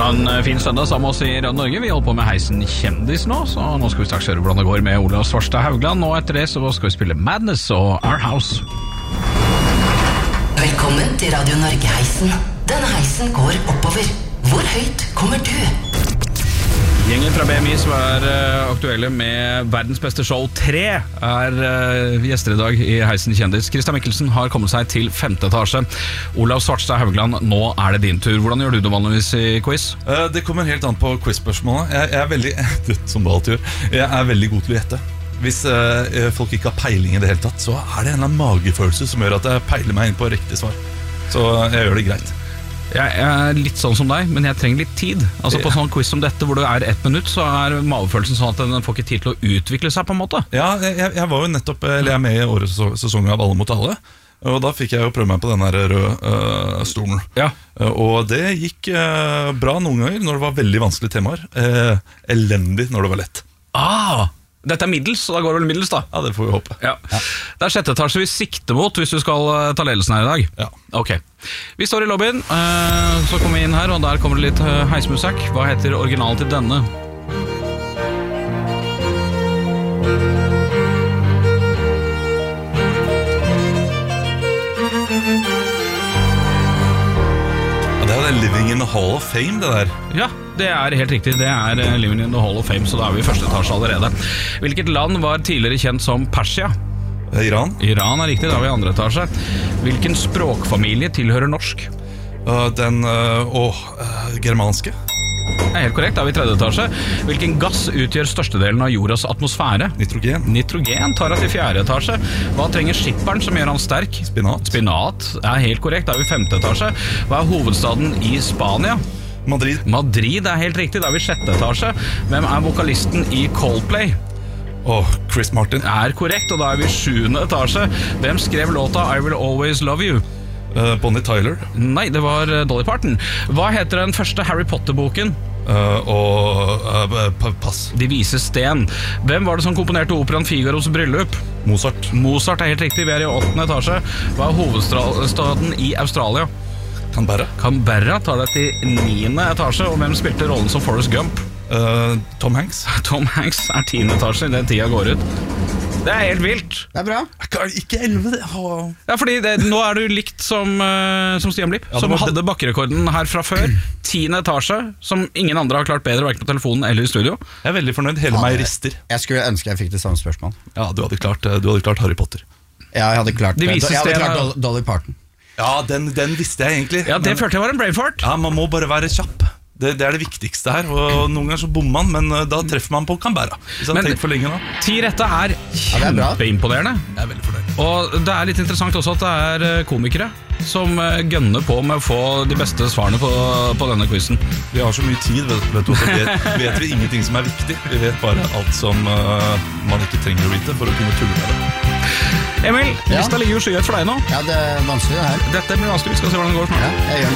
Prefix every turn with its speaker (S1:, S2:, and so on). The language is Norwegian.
S1: En fin søndag sammen med oss i Radio Norge. Vi holder på med Heisen kjendis nå, så nå skal vi straks høre hvordan det går med Olav Svarstad Haugland. Og etter det så skal vi spille Madness og Our House.
S2: Velkommen til Radio Norge-heisen. Denne heisen går oppover. Hvor høyt kommer du?
S1: Gjengen fra BMI som aktuelle med verdens beste show 3 gjester i dag i Heisen kjendis. Christian Mikkelsen har kommet seg til 5. etasje. Olav Svarstad Haugland, nå det din tur. Hvordan gjør du det vanligvis i quiz?
S3: Det kommer helt an på quiz-spørsmålet. Jeg veldig, som du alltid gjør, jeg veldig god til å gjette. Hvis folk ikke har peiling i det hele tatt, så det en eller annen magefølelse som gjør at jeg peiler meg inn på riktig svar. Så jeg gjør det greit.
S1: Jeg litt sånn som deg, men jeg trenger litt tid. Altså på sånn quiz som dette, hvor det 1 minutt, så magefølelsen sånn at den får ikke tid til å utvikle seg på en måte. Ja,
S3: jeg var jo nettopp, eller jeg med i årets sesong av Alle mot alle. Og da fikk jeg jo prøve meg på denne røde stolen.
S1: Ja.
S3: Og det gikk bra noen ganger når det var veldig vanskelige temaer. Elendig når det var lett.
S1: Dette middels, så da går det vel middels da?
S3: Ja, det får vi håpe.
S1: Ja. Det 6. etasje vi sikter mot hvis du skal ta ledelsen her i dag.
S3: Ja.
S1: Ok. Vi står i lobbyen, så kommer vi inn her, og der kommer det litt heismusikk. Hva heter originalen til denne?
S3: Det det Living in the Hall of Fame, det der.
S1: Ja, det helt riktig. Det Living in the Hall of Fame, så da vi i 1. etasje allerede. Hvilket land var tidligere kjent som Persia?
S3: Iran.
S1: Iran riktig, da vi i 2. etasje. Hvilken språkfamilie tilhører norsk?
S3: Germanske.
S1: Helt korrekt, da vi i 3. etasje. Hvilken gass utgjør størstedelen av jordas atmosfære?
S3: Nitrogen.
S1: Nitrogen tar oss i 4. etasje. Hva trenger skipperen som gjør han sterk?
S3: Spinat.
S1: Spinat helt korrekt, da vi i 5. etasje. Hva hovedstaden i Spania?
S3: Madrid.
S1: Madrid helt riktig, da vi i 6. etasje. Hvem vokalisten i Coldplay?
S3: Chris Martin.
S1: Korrekt, og da vi i 7. etasje. Hvem skrev låta I Will Always Love You?
S3: Bonnie Tyler.
S1: Nei, det var Dolly Parton. Hva heter den første Harry Potter-boken?
S3: Pass.
S1: De viser sten. Hvem var det som komponerte operaen Figaros bryllup?
S3: Mozart.
S1: Mozart helt riktig, vi i 8. etasje. Hva hovedstaden i Australia?
S3: Canberra.
S1: Canberra tar det til 9. etasje. Og hvem spilte rollen som Forrest Gump?
S3: Tom Hanks.
S1: Tom Hanks 10. etasje i den tida går ut. Det helt vilt.
S4: Det bra.
S3: Ikke 11.
S1: Ja, fordi nå du likt som Stian Blipp, som hadde bakkerekorden her fra før. 10. etasje, som ingen andre har klart bedre, hverken på telefonen eller i studio.
S3: Jeg veldig fornøyd, hele meg rister.
S4: Jeg skulle ønske jeg fikk det samme spørsmål.
S3: Ja, du hadde klart Harry Potter.
S4: Ja, jeg hadde klart Dolly Parton.
S3: Ja, den visste jeg egentlig.
S1: Ja, det følte jeg var en brain fart.
S3: Ja, man må bare være kjapp. Det det viktigste her, og noen ganger så bommer man, men da treffer man på Canberra. Hvis jeg har tenkt for lenge nå.
S1: 10 rette kjempeimponerende.
S3: Jeg veldig fornøyd.
S1: Og det litt interessant også at det komikere som gønner på med å få de beste svarene på denne quizen.
S3: Vi har så mye tid, vet du, så vet vi ingenting som viktig. Vi vet bare alt som man ikke trenger å vite for å kunne tulle med det.
S1: Emil, lista ligger jo skyet for deg nå.
S4: Ja, det vanskelig det her.
S1: Dette blir vanskelig, vi skal se hvordan det går snart.
S4: Ja, jeg gjør det.